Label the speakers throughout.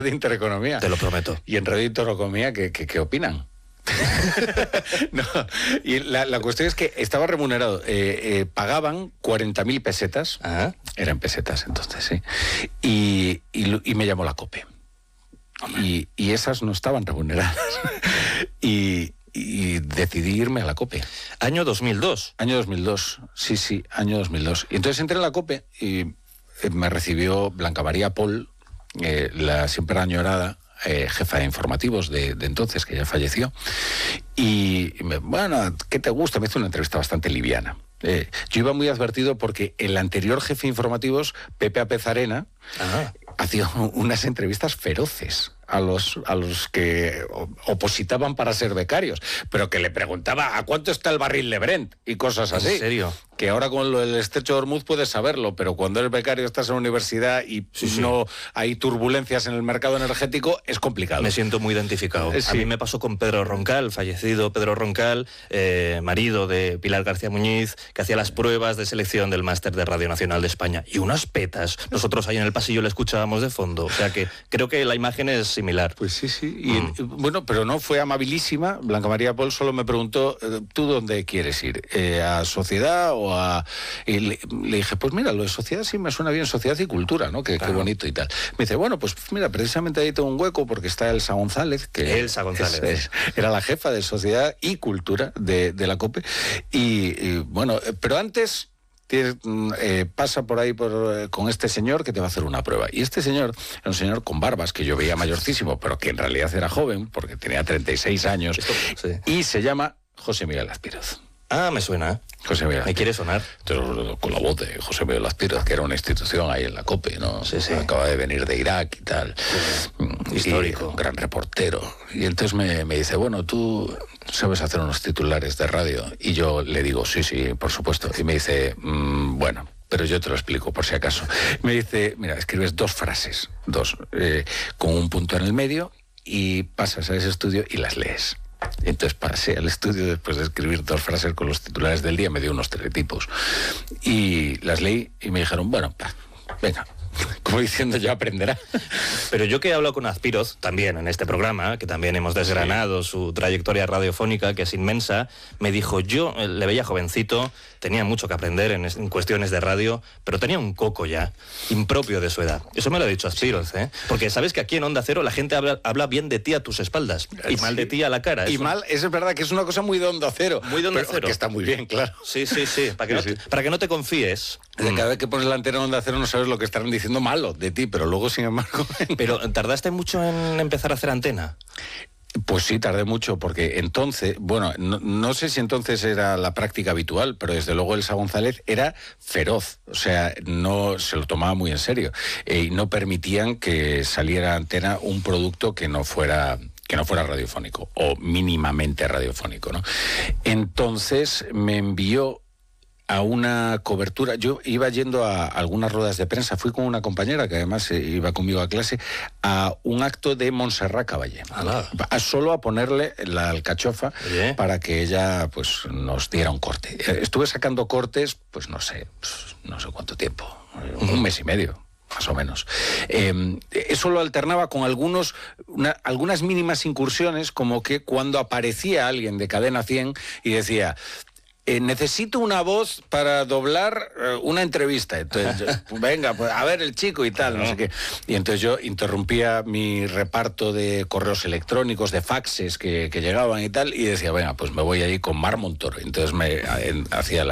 Speaker 1: de Intereconomía.
Speaker 2: Te lo prometo.
Speaker 1: Y en Radio Intereconomía, ¿qué opinan? No, y la cuestión es que estaba remunerado. Pagaban 40.000 pesetas.
Speaker 2: ¿Ah?
Speaker 1: Eran pesetas entonces, sí. Y me llamó la COPE. Y esas no estaban remuneradas. y decidí irme a la COPE.
Speaker 2: ¿Año 2002?
Speaker 1: Año 2002, sí, año 2002. Y entonces entré en la COPE y me recibió Blanca María Pol, la siempre añorada jefa de informativos de entonces, que ya falleció. Y bueno, ¿qué te gusta? Me hizo una entrevista bastante liviana. Yo iba muy advertido porque el anterior jefe de informativos, Pepe Apezarena, hacía unas entrevistas feroces a los que opositaban para ser becarios, pero que le preguntaba ¿a cuánto está el barril de Brent? Y cosas así.
Speaker 2: ¿En serio?
Speaker 1: Que ahora con lo del estrecho de Hormuz puedes saberlo, pero cuando eres becario, estás en la universidad y no hay turbulencias en el mercado energético, es complicado.
Speaker 2: Me siento muy identificado.
Speaker 1: Sí.
Speaker 2: A mí me pasó con Pedro Roncal, fallecido Pedro Roncal, marido de Pilar García Muñiz, que hacía las pruebas de selección del máster de Radio Nacional de España. Y unas petas. Nosotros ahí en el pasillo le escuchábamos de fondo. O sea que creo que la imagen es similar.
Speaker 1: Pues sí. Y, bueno, pero no fue amabilísima. Blanca María Pol solo me preguntó, ¿tú dónde quieres ir? ¿A Sociedad o a...? Y le dije, pues mira, lo de Sociedad sí me suena bien, Sociedad y Cultura, ¿no? Qué bonito y tal. Me dice, bueno, pues mira, precisamente ahí tengo un hueco porque está Elsa González, que
Speaker 2: Elsa González.
Speaker 1: era la jefa de Sociedad y Cultura de la COPE. Y bueno, pero antes... pasa por ahí con este señor que te va a hacer una prueba. Y este señor era un señor con barbas que yo veía mayorcísimo, pero que en realidad era joven, porque tenía 36 años, y se llama José Miguel Azpiroz.
Speaker 2: Ah, me suena.
Speaker 1: José Miguel.
Speaker 2: ¿Me quiere sonar?
Speaker 1: Entonces, con la voz de José Miguel Azpiroz, que era una institución ahí en la COPE, ¿no?
Speaker 2: Sí.
Speaker 1: Acaba de venir de Irak y tal.
Speaker 2: Histórico.
Speaker 1: Un gran reportero. Y entonces me dice, bueno, tú sabes hacer unos titulares de radio. Y yo le digo, sí, por supuesto. Y me dice, bueno, pero yo te lo explico por si acaso. Me dice, mira, escribes 2 frases, con un punto en el medio, y pasas a ese estudio y las lees. Entonces pasé al estudio después de escribir 2 frases con los titulares del día, me dio unos teletipos y las leí y me dijeron, bueno, venga, como diciendo, ya aprenderá.
Speaker 2: Pero yo que he hablado con Azpiroz también en este programa, que también hemos desgranado su trayectoria radiofónica, que es inmensa, me dijo, yo le veía jovencito, tenía mucho que aprender en cuestiones de radio, pero tenía un coco ya, impropio de su edad. Eso me lo ha dicho Azpiroz, ¿eh? Porque sabes que aquí en Onda Cero la gente habla bien de ti a tus espaldas y mal de ti a la cara.
Speaker 1: Eso es verdad que es una cosa muy de Onda Cero.
Speaker 2: Muy de Onda Cero.
Speaker 1: Que está muy bien, claro.
Speaker 2: Sí. Para que no te confíes.
Speaker 1: Cada vez que pones la antena en Onda Cero no sabes lo que estarán diciendo malo de ti, pero luego, sin embargo...
Speaker 2: Pero ¿tardaste mucho en empezar a hacer antena?
Speaker 1: Pues sí, tardé mucho, porque entonces, bueno, no sé si entonces era la práctica habitual, pero desde luego Elsa González era feroz, o sea, no se lo tomaba muy en serio, y no permitían que saliera a antena un producto que no fuera radiofónico, o mínimamente radiofónico, ¿no? Entonces me envió a una cobertura. Yo iba yendo a algunas ruedas de prensa, fui con una compañera que además iba conmigo a clase, a un acto de Montserrat Caballé, solo a ponerle la alcachofa para que ella pues nos diera un corte. Estuve sacando cortes, pues no sé cuánto tiempo, un mes y medio. Más o menos. Eso lo alternaba con algunas mínimas incursiones, como que cuando aparecía alguien de Cadena 100 y decía... necesito una voz para doblar una entrevista. Entonces, venga, pues a ver el chico y tal, no sé qué. Y entonces yo interrumpía mi reparto de correos electrónicos, de faxes que llegaban y tal, y decía, venga, pues me voy ahí con Mar Montoro. Entonces hacía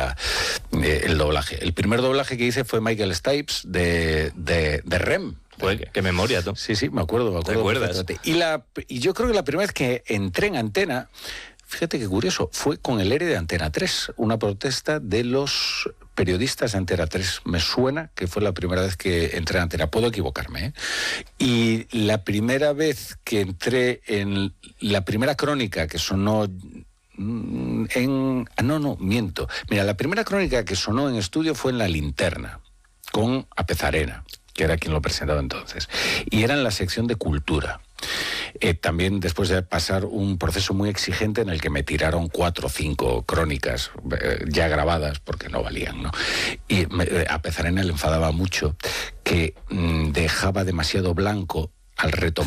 Speaker 1: el doblaje. El primer doblaje que hice fue Michael Stipes de REM.
Speaker 2: Pues, qué memoria, tú.
Speaker 1: Sí, me acuerdo.
Speaker 2: ¿Te acuerdas?
Speaker 1: Y yo creo que la primera vez que entré en antena, fíjate qué curioso, fue con el ERE de Antena 3, una protesta de los periodistas de Antena 3. Me suena que fue la primera vez que entré en antena, puedo equivocarme, ¿eh? Y la primera vez que entré en la primera crónica que sonó miento. Mira, la primera crónica que sonó en estudio fue en La Linterna, con Apezarena, que era quien lo presentaba entonces, y era en la sección de Cultura. También después de pasar un proceso muy exigente en el que me tiraron 4 o 5 crónicas ya grabadas porque no valían, ¿no? Y a Apezarena le enfadaba mucho que dejaba demasiado blanco al retomar